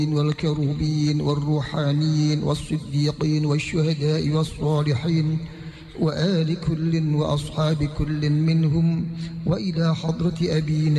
والكروبين والروحانيين والصديقين والشهداء والصالحين وآل كل وأصحاب كل منهم وإلى حضرة أبينا